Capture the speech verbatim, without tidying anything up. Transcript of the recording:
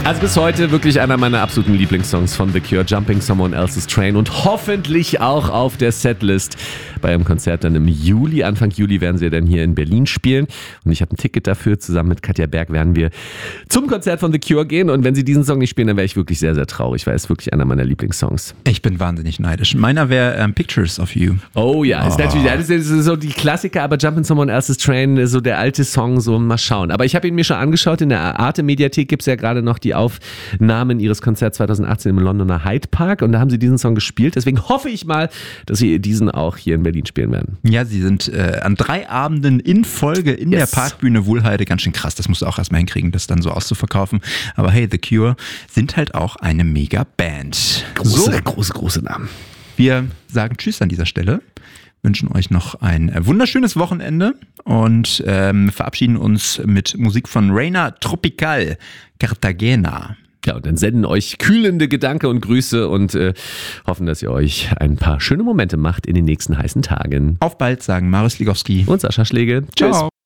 Also bis heute wirklich einer meiner absoluten Lieblingssongs von The Cure, Jumping Someone Else's Train, und hoffentlich auch auf der Setlist bei einem Konzert dann im Juli. Anfang Juli werden sie dann hier in Berlin spielen und ich habe ein Ticket dafür. Zusammen mit Katja Berg werden wir zum Konzert von The Cure gehen, und wenn sie diesen Song nicht spielen, dann wäre ich wirklich sehr, sehr traurig, weil es wirklich einer meiner Lieblingssongs. Ich bin wahnsinnig neidisch. Meiner wäre um, Pictures of You. Oh ja, ist oh. natürlich, das ist so die Klassiker, aber Jumping Someone Else's Train, so der alte Song, so mal schauen. Aber ich habe ihn mir schon angeschaut, in der Arte-Mediathek gibt es ja gerade noch die Aufnahmen ihres Konzerts zwanzig achtzehn im Londoner Hyde Park, und da haben sie diesen Song gespielt. Deswegen hoffe ich mal, dass sie diesen auch hier in Berlin spielen werden. Ja, sie sind äh, an drei Abenden in Folge in yes. der Parkbühne Wuhlheide. Ganz schön krass, das musst du auch erstmal hinkriegen, das dann so auszuverkaufen. Aber hey, The Cure sind halt auch eine Mega-Band. Große, so. große, große Namen. Wir sagen Tschüss an dieser Stelle, wünschen euch noch ein wunderschönes Wochenende und ähm, verabschieden uns mit Musik von Reina Tropical, Cartagena. Ja, und dann senden euch kühlende Gedanken und Grüße und äh, hoffen, dass ihr euch ein paar schöne Momente macht in den nächsten heißen Tagen. Auf bald, sagen Marius Ligowski und Sascha Schlegel. Tschüss. Ciao.